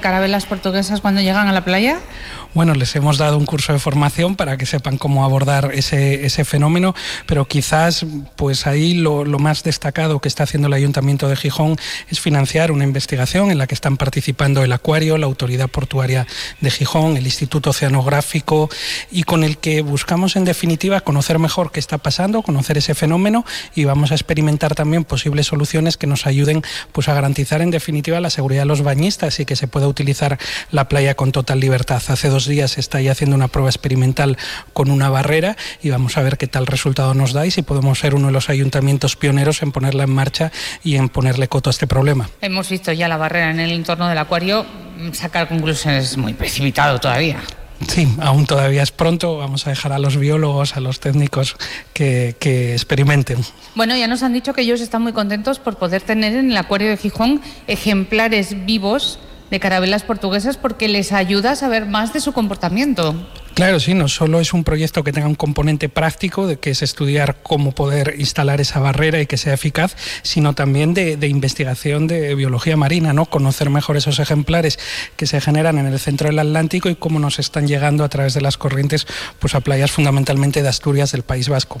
carabelas portuguesas cuando llegan a la playa? Bueno, les hemos dado un curso de formación para que sepan cómo abordar ese fenómeno, pero quizás pues ahí lo más destacado que está haciendo el Ayuntamiento de Gijón es financiar una investigación en la que están participando el Acuario, la Autoridad Portuaria de Gijón, el Instituto Oceanográfico, y con el que buscamos en definitiva conocer mejor qué está pasando, conocer ese fenómeno, y vamos a experimentar también posibles soluciones que nos ayuden pues a garantizar en definitiva la seguridad de los bañistas y que se pueda utilizar la playa con total libertad. Hace 2 días se está ya haciendo una prueba experimental con una barrera y vamos a ver qué tal resultado nos da y si podemos ser uno de los ayuntamientos pioneros en ponerla en marcha y en ponerle coto a este problema. Hemos visto ya la barrera en el entorno del Acuario. Sacar conclusiones es muy precipitado todavía. Sí, aún todavía es pronto, vamos a dejar a los biólogos, a los técnicos que experimenten. Bueno, ya nos han dicho que ellos están muy contentos por poder tener en el Acuario de Gijón ejemplares vivos de carabelas portuguesas porque les ayuda a saber más de su comportamiento. Claro, sí, no solo es un proyecto que tenga un componente práctico, de que es estudiar cómo poder instalar esa barrera y que sea eficaz, sino también de investigación de biología marina, ¿no? Conocer mejor esos ejemplares que se generan en el centro del Atlántico y cómo nos están llegando a través de las corrientes pues a playas fundamentalmente de Asturias, del País Vasco.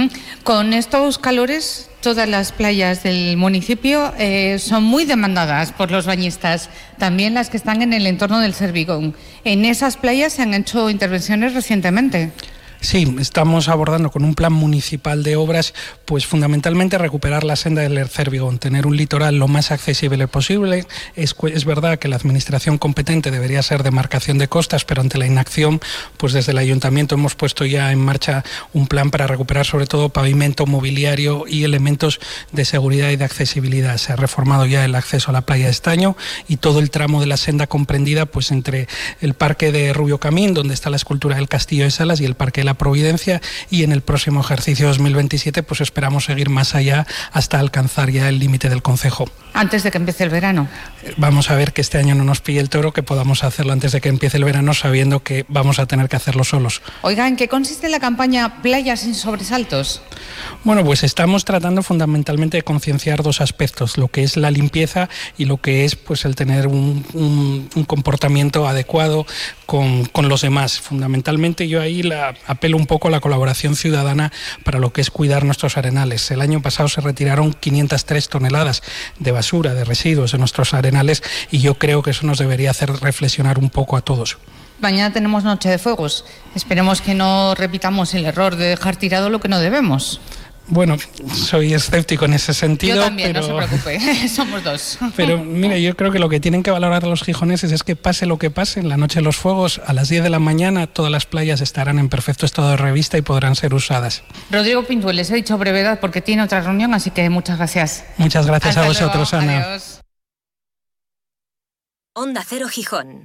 Con estos calores, todas las playas del municipio son muy demandadas por los bañistas, también las que están en el entorno del Cervigón. En esas playas se han hecho intervenciones recientemente. Sí, estamos abordando con un plan municipal de obras, pues fundamentalmente recuperar la senda del Cervigón, tener un litoral lo más accesible posible. Es verdad que la administración competente debería ser demarcación de costas, pero ante la inacción, pues desde el Ayuntamiento hemos puesto ya en marcha un plan para recuperar sobre todo pavimento, mobiliario y elementos de seguridad y de accesibilidad. Se ha reformado ya el acceso a la playa de Estaño y todo el tramo de la senda comprendida pues entre el parque de Rubio Camín, donde está la escultura del Castillo de Salas, y el parque de la Providencia, y en el próximo ejercicio 2027 pues esperamos seguir más allá hasta alcanzar ya el límite del concejo. Antes de que empiece el verano. Vamos a ver que este año no nos pille el toro, que podamos hacerlo antes de que empiece el verano, sabiendo que vamos a tener que hacerlo solos. Oiga, ¿en qué consiste la campaña Playas sin sobresaltos? Bueno, pues estamos tratando fundamentalmente de concienciar 2 aspectos, lo que es la limpieza y lo que es pues el tener un comportamiento adecuado con los demás. Fundamentalmente yo ahí apelo un poco a la colaboración ciudadana para lo que es cuidar nuestros arenales. El año pasado se retiraron 503 toneladas de basura, de residuos de nuestros arenales, y yo creo que eso nos debería hacer reflexionar un poco a todos. Mañana tenemos Noche de Fuegos. Esperemos que no repitamos el error de dejar tirado lo que no debemos. Bueno, soy escéptico en ese sentido. Yo también, pero... no se preocupe, somos 2. Pero mire, yo creo que lo que tienen que valorar los gijoneses es que pase lo que pase, en la Noche de los Fuegos, a las 10 de la mañana, todas las playas estarán en perfecto estado de revista y podrán ser usadas. Rodrigo Pintuel, les he dicho brevedad porque tiene otra reunión, así que muchas gracias. Muchas gracias Hasta a vosotros, luego. Ana. Adiós. Onda Cero Gijón.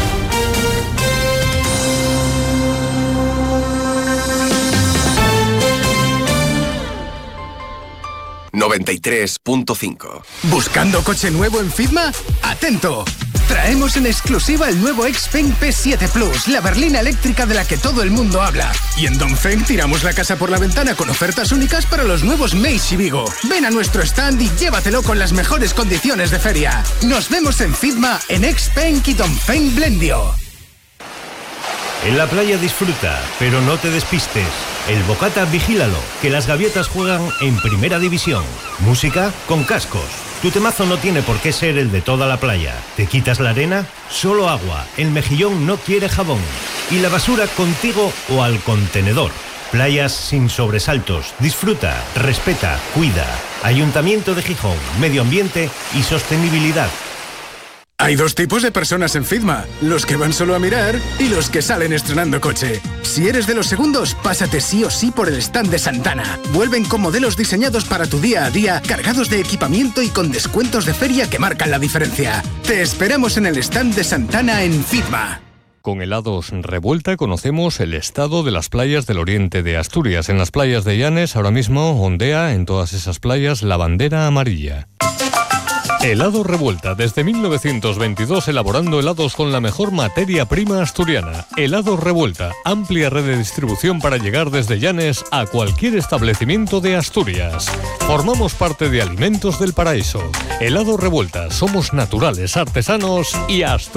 ...93.5. ¿Buscando coche nuevo en Fitma? ¡Atento! Traemos en exclusiva el nuevo Xpeng P7 Plus, la berlina eléctrica de la que todo el mundo habla. Y en Dongfeng tiramos la casa por la ventana con ofertas únicas para los nuevos Meizu y Vigo. Ven a nuestro stand y llévatelo con las mejores condiciones de feria. Nos vemos en Fitma, en Xpeng y Dongfeng Blendio. En la playa disfruta, pero no te despistes. El Bocata vigílalo, que las gaviotas juegan en primera división. Música con cascos. Tu temazo no tiene por qué ser el de toda la playa. ¿Te quitas la arena? Solo agua. El mejillón no quiere jabón. Y la basura contigo o al contenedor. Playas sin sobresaltos. Disfruta, respeta, cuida. Ayuntamiento de Gijón, Medio Ambiente y Sostenibilidad. Hay 2 tipos de personas en Fitma, los que van solo a mirar y los que salen estrenando coche. Si eres de los segundos, pásate sí o sí por el stand de Santana. Vuelven con modelos diseñados para tu día a día, cargados de equipamiento y con descuentos de feria que marcan la diferencia. Te esperamos en el stand de Santana en Fitma. Con Helados Revuelta conocemos el estado de las playas del oriente de Asturias. En las playas de Llanes ahora mismo ondea en todas esas playas la bandera amarilla. Helado Revuelta, desde 1922 elaborando helados con la mejor materia prima asturiana. Helado Revuelta, amplia red de distribución para llegar desde Llanes a cualquier establecimiento de Asturias. Formamos parte de Alimentos del Paraíso. Helado Revuelta, somos naturales, artesanos y asturianos.